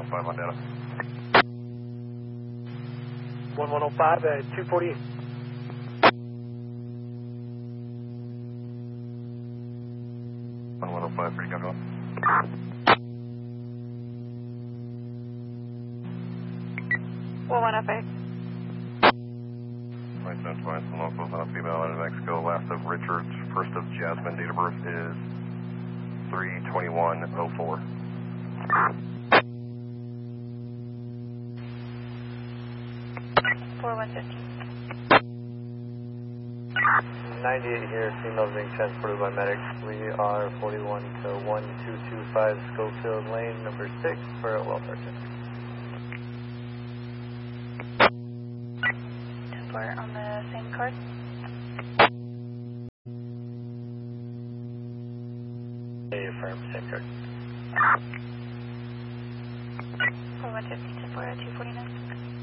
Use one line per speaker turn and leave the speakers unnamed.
1105 on data.
1105 at 240.
Pretty comfortable.
Well, 105.
Right, that's fine. Locals on a female out of Mexico. Last of Richards, first of Jasmine. Date of birth is 3/21/04.
4150.
98 here, female being transported by medics. We are 41 to 1225 Schofield Lane, number 6 for a welfare check.
10-4 on the same card.
Affirm, same card.
4150, 10-4 at 249.